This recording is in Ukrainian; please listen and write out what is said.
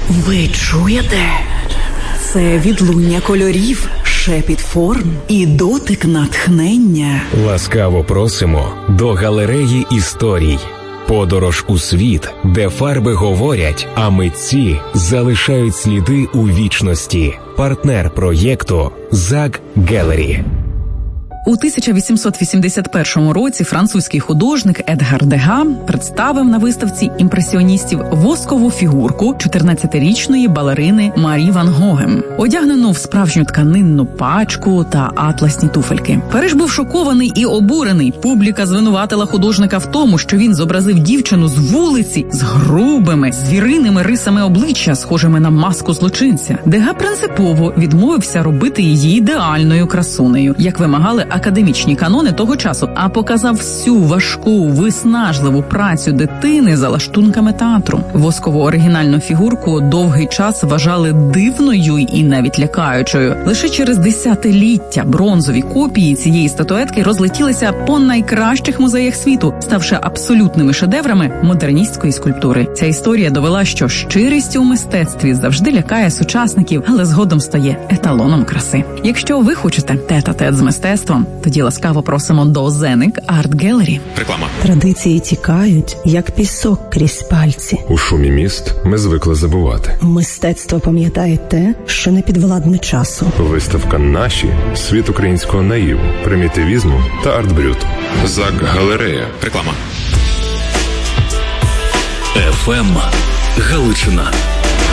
Ви чуєте? Це відлуння кольорів, шепіт форм і дотик натхнення. Ласкаво просимо до галереї історій. Подорож у світ, де фарби говорять, а митці залишають сліди у вічності. Партнер проєкту Zag Gallery. У 1881 році французький художник Едгар Дега представив на виставці імпресіоністів воскову фігурку 14-річної балерини Марі Ван Гогем, одягнену в справжню тканинну пачку та атласні туфельки. Париж був шокований і обурений. Публіка звинуватила художника в тому, що він зобразив дівчину з вулиці з грубими, звіриними рисами обличчя, схожими на маску злочинця. Дега принципово відмовився робити її ідеальною красунею, як вимагали академічні канони того часу, а показав всю важку, виснажливу працю дитини за лаштунками театру. Воскову оригінальну фігурку довгий час вважали дивною і навіть лякаючою. Лише через десятиліття бронзові копії цієї статуетки розлетілися по найкращих музеях світу, ставши абсолютними шедеврами модерністської скульптури. Ця історія довела, що щирість у мистецтві завжди лякає сучасників, але згодом стає еталоном краси. Якщо ви хочете тет-а-тет з мистецтвом, тоді ласкаво просимо до Зеник Арт Гелері. Реклама. Традиції тікають, як пісок крізь пальці. У шумі міст ми звикли забувати. Мистецтво пам'ятає те, що не підвладне часу. Виставка «Наші» – світ українського наїву, примітивізму та арт-брют. Zag Галерея. Реклама. ФМ Галичина.